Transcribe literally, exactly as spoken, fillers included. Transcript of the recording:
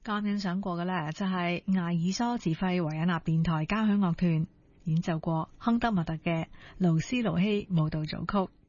啱欣賞過嘅呢，就係艾爾蘇自費維也納電台交響樂團演奏過康德麥特嘅勞斯勞希舞蹈組曲。